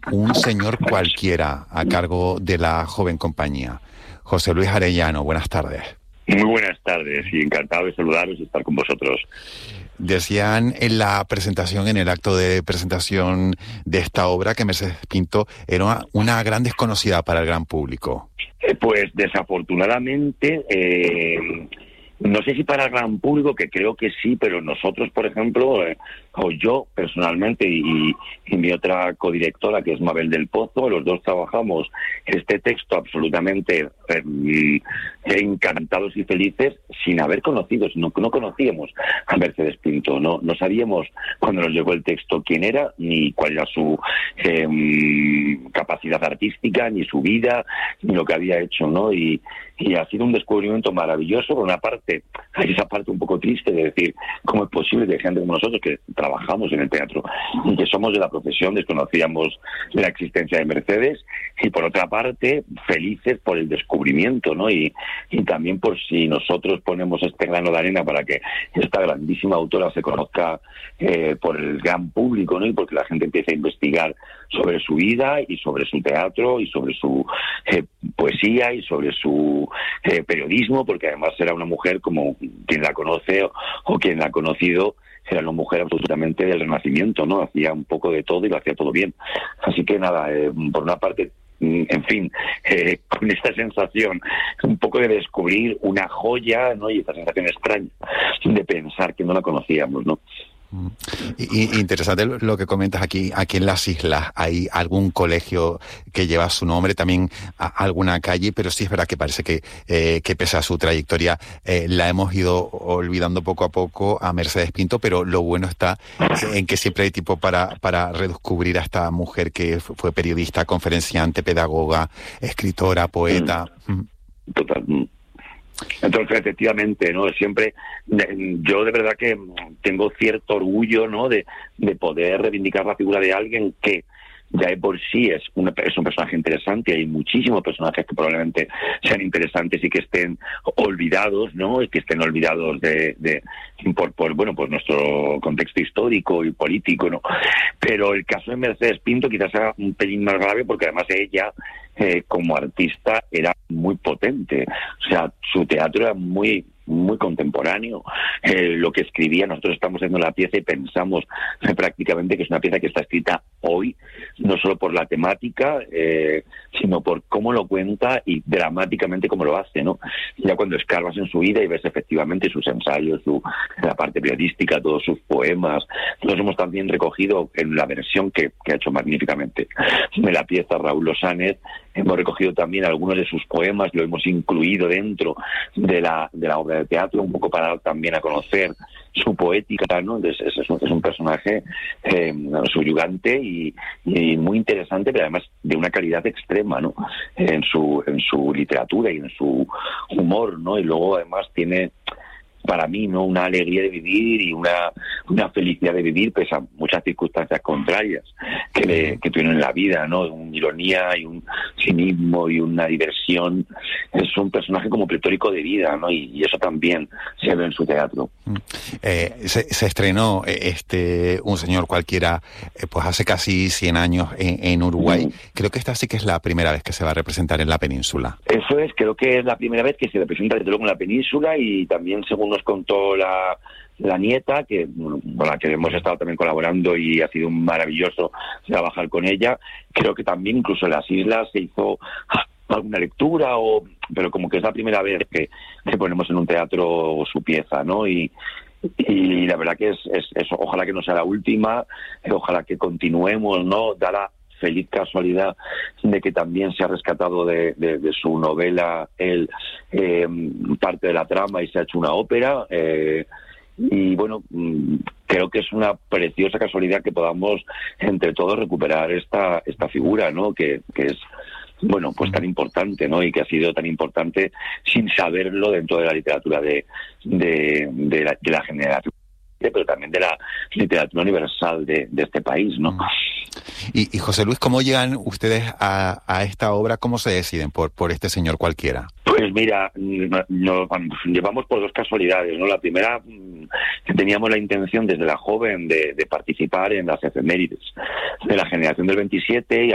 Un señor cualquiera a cargo de la joven compañía. José Luis Arellano, buenas tardes. Muy buenas tardes y encantado de saludaros y estar con vosotros. Decían en la presentación, en el acto de presentación de esta obra, que Mercedes Pinto era una gran desconocida para el gran público. Pues desafortunadamente, no sé si para el gran público, que creo que sí, pero nosotros, por ejemplo, o yo personalmente y mi otra codirectora, que es Mabel del Pozo, los dos trabajamos este texto absolutamente encantados y felices sin haber conocido, no conocíamos a Mercedes Pinto, no sabíamos cuando nos llegó el texto quién era, ni cuál era su capacidad artística, ni su vida, ni lo que había hecho, ¿no? Y ha sido un descubrimiento maravilloso. Por una parte, hay esa parte un poco triste de decir cómo es posible que gente como nosotros, que trabajamos en el teatro y que somos de la profesión, desconocíamos la existencia de Mercedes, y por otra parte, felices por el descubrimiento, ¿no? Y también por si nosotros ponemos este grano de arena para que esta grandísima autora se conozca por el gran público, ¿no? Y porque la gente empiece a investigar sobre su vida y sobre su teatro y sobre su poesía y sobre su periodismo, porque además era una mujer, como quien la conoce o quien la ha conocido, era una mujer absolutamente del Renacimiento, ¿no? Hacía un poco de todo y lo hacía todo bien. Así que nada, por una parte, en fin, con esta sensación un poco de descubrir una joya, ¿no? Y esta sensación extraña de pensar que no la conocíamos, ¿no? Interesante lo que comentas aquí en las islas. Hay algún colegio que lleva su nombre, también alguna calle, pero sí es verdad que parece que pese a su trayectoria la hemos ido olvidando poco a poco a Mercedes Pinto, pero lo bueno está en que siempre hay tiempo para redescubrir a esta mujer que fue periodista, conferenciante, pedagoga, escritora, poeta. Total. Entonces, efectivamente, ¿no? Siempre, yo de verdad que tengo cierto orgullo, ¿no? De poder reivindicar la figura de alguien que ya de por sí es un personaje interesante. Hay muchísimos personajes que probablemente sean interesantes y que estén olvidados, ¿no? Y que estén olvidados por nuestro contexto histórico y político, ¿no? Pero el caso de Mercedes Pinto quizás sea un pelín más grave, porque además ella, como artista, era muy potente. O sea, su teatro era muy contemporáneo. Lo que escribía, nosotros estamos haciendo la pieza y pensamos prácticamente que es una pieza que está escrita hoy, no solo por la temática, sino por cómo lo cuenta y dramáticamente cómo lo hace, ¿no? Ya cuando escarbas en su vida y ves efectivamente sus ensayos, la parte periodística, todos sus poemas, los hemos también recogido en la versión que ha hecho magníficamente de la pieza Raúl Losánez. Hemos recogido también algunos de sus poemas, lo hemos incluido dentro de la obra de teatro, un poco para dar también a conocer su poética, ¿no? Entonces, es un personaje subyugante y muy interesante, pero además de una calidad extrema, ¿no? En su literatura y en su humor, ¿no? Y luego además tiene, para mí, ¿no?, una alegría de vivir y una felicidad de vivir, pese a muchas circunstancias contrarias que tuvieron en la vida, ¿no? Una ironía y un cinismo y una diversión. Es un personaje como pletórico de vida, ¿no? Y eso también se ve en su teatro. Se estrenó Un señor cualquiera pues hace casi 100 años en Uruguay. Creo que esta sí que es la primera vez que se va a representar en la península. Eso es, creo que es la primera vez que se representa desde luego en la península, y también, según nos contó la nieta, que con la que hemos estado también colaborando, y ha sido maravilloso trabajar con ella, creo que también incluso en las islas se hizo alguna lectura, pero como que es la primera vez que ponemos en un teatro su pieza, ¿no? Y la verdad que es ojalá que no sea la última, ojalá que continuemos, ¿no? Da la feliz casualidad de que también se ha rescatado de su novela parte de la trama y se ha hecho una ópera, y bueno, creo que es una preciosa casualidad que podamos entre todos recuperar esta figura, ¿no? Que es, bueno, pues tan importante, ¿no? Y que ha sido tan importante sin saberlo dentro de la literatura de la generación, pero también de la literatura universal de este país, ¿no? Y José Luis, ¿cómo llegan ustedes a esta obra? ¿Cómo se deciden por este señor cualquiera? Pues mira, nos llevamos por dos casualidades, ¿no? La primera, que teníamos la intención desde la joven de participar en las efemérides de la generación del 27, y